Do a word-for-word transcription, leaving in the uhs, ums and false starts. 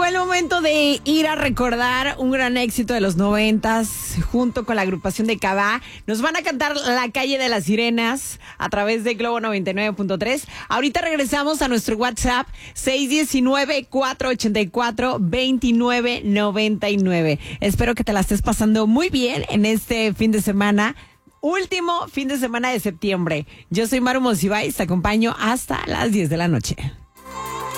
llegó el momento de ir a recordar un gran éxito de los noventas junto con la agrupación de Cabá. Nos van a cantar La Calle de las Sirenas a través de Globo noventa y nueve punto tres. Ahorita regresamos a nuestro WhatsApp seis uno nueve, cuatro ocho cuatro, dos nueve nueve nueve. Espero que te la estés pasando muy bien en este fin de semana. Último fin de semana de septiembre. Yo soy Maru Monsiváis, te acompaño hasta las diez de la noche.